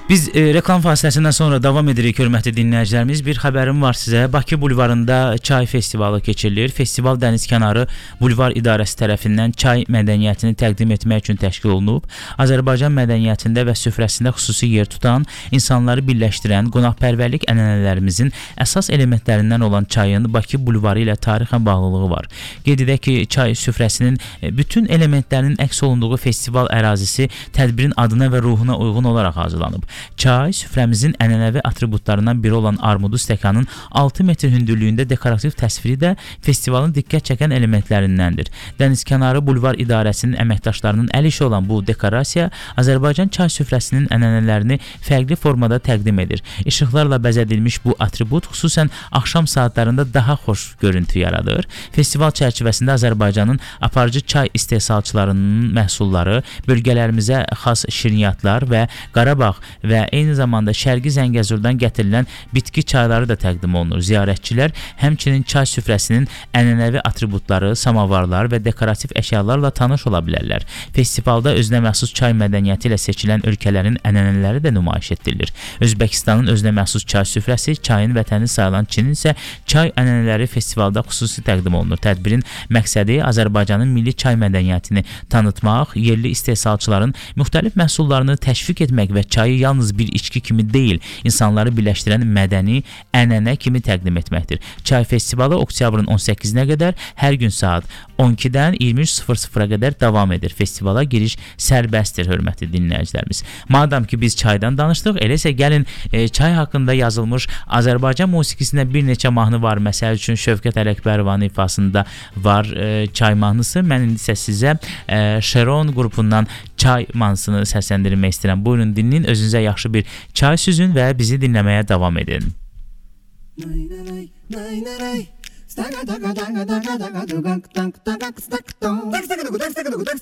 Biz reklam fasiləsindən sonra davam edirik, hörmətli dinləyicilərimiz. Bir xəbərim var sizə. Bakı bulvarında çay festivalı keçirilir. Festival dənizkənarı bulvar idarəsi tərəfindən çay mədəniyyətini təqdim etmək üçün təşkil olunub. Azərbaycan mədəniyyətində və süfrəsində xüsusi yer tutan, insanları birləşdirən, qonaqpərvərlik ənənələrimizin əsas elementlərindən olan çayın Bakı bulvarı ilə tarixən bağlılığı var. Qeyd edək ki, çay süfrəsinin bütün elementlərinin əks olunduğu festival ərazisi tədbirin adına və ruhuna uyğun olaraq hazırlanıb. Çay süfrəmizin ənənəvi atributlarından biri olan armudu stəkanın 6 metr hündürlüyündə dekorativ təsviri də festivalın diqqət çəkən elementlərindəndir. Dənizkənarı bulvar idarəsinin əməkdaşlarının əl işi olan bu dekorasiya Azərbaycan çay süfrəsinin ənənələrini fərqli formada təqdim edir. İşıqlarla bəzədilmiş bu atribut xüsusən axşam saatlarında daha xoş görüntü yaradır. Festival çərçivəsində Azərbaycanın aparıcı çay istehsalçılarının məhsulları, bölgələrimizə xas şirniyyatlar və Qarabağ və eyni zamanda Şərqi Zəngəzurdan gətirilən bitki çayları da təqdim olunur. Ziyarətçilər həmçinin çay süfrəsinin ənənəvi atributları, samavarlar və dekorativ əşyalarla tanış ola bilərlər. Festivalda özünə məxsus çay mədəniyyəti ilə seçilən ölkələrin ənənələri də nümayiş etdirilir. Özbəkistanın özünə məxsus çay süfrəsi, çayın vətəni sayılan Çinin isə çay ənənələri festivalda xüsusi təqdim olunur. Tədbirin məqsədi Azərbaycanın milli çay mədəniyyətini tanıtmaq, yerli istehsalçıların müxtəlif məhsullarını təşviq etmək və çayı yalnız bir içki kimi deyil, insanları birləşdirən mədəni ənənə kimi təqdim etməkdir. Çay festivalı oktyabrın 18-nə qədər hər gün saat 12-dən 23:00-a qədər davam edir. Festivala giriş sərbəstdir, hörmətli dinləyicilərimiz. Madam ki biz çaydan danışdıq, elə isə gəlin çay haqqında yazılmış Azərbaycan musiqisində bir neçə mahnı var. Məsəl üçün Şövkət Ələkbərovanın ifasında var çay mahnısı. Mən indi isə sizə Şeron qrupundan çay mahnısını səsləndirmək istəyirəm. Buyurun dinləyin, özünüzə yaxşı bir çay süzün və bizi dinləməyə davam edin.